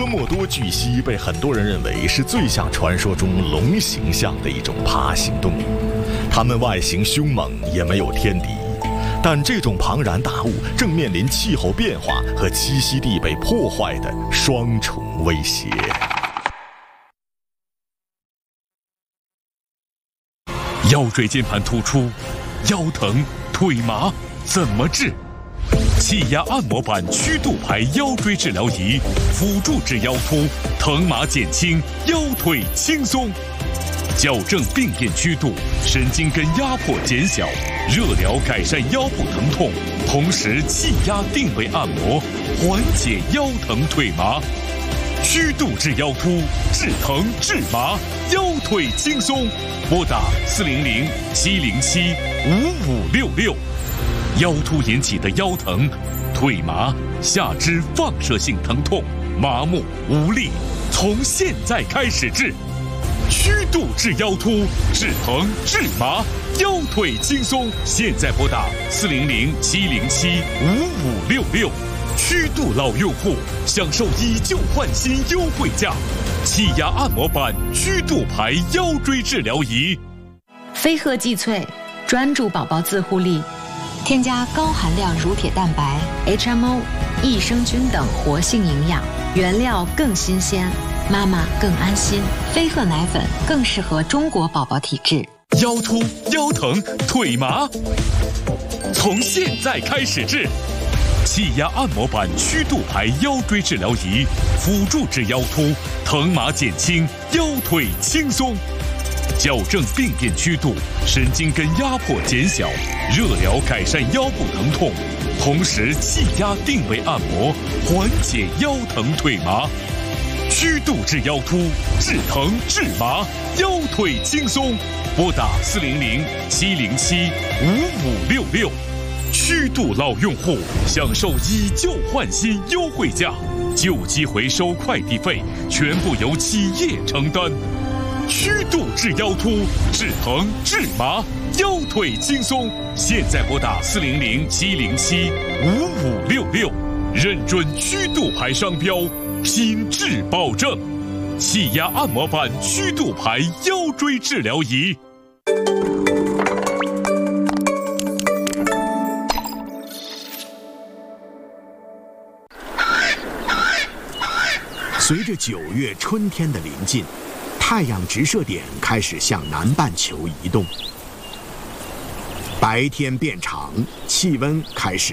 莫多巨蜥被很多人认为是最像传说中龙形象的一种爬行动物，它们外形凶猛，也没有天敌。但这种庞然大物正面临气候变化和栖息地被破坏的双重威胁。 腰椎间盘突出、腰疼、腿麻怎么治？气压按摩板曲度排腰椎治疗仪，辅助治腰突，疼麻减轻，腰腿轻松。矫正病变曲度，神经根压迫减小，热疗改善腰部疼痛，同时气压定位按摩，缓解腰疼腿麻。曲度治腰突，治疼治麻，腰腿轻松。拨打400-707-5566。腰突引起的腰疼、腿麻、下肢放射性疼痛、麻木无力，从现在开始治。曲度治腰突，治疼治麻，腰腿轻松。现在拨打400-707-5566。曲度老用户享受以旧换新优惠价，气压按摩板曲度排腰椎治疗仪。 飞鹤济萃专注宝宝自护力，添加高含量乳铁蛋白、HMO、益生菌等活性营养，原料更新鲜，妈妈更安心。飞鹤奶粉更适合中国宝宝体质。 腰突、腰疼、腿麻，从现在开始治。气压按摩板曲度排腰椎治疗仪，辅助治腰突，疼麻减轻，腰腿轻松。矫正病变曲度，神经根压迫减小，热疗改善腰部疼痛，同时气压定位按摩，缓解腰疼腿麻。曲度治腰突，治疼治麻，腰腿轻松。拨打400-707-5566。曲度老用户享受以旧换新优惠价，旧机回收快递费全部由企业承担。曲度治腰突，治疼治麻，腰腿轻松。现在拨打400-707-5566，认准曲度牌商标，品质保证。气压按摩板曲度牌腰椎治疗仪。 随着9月春天的临近，太阳直射点开始向南半球移动，白天变长，气温开始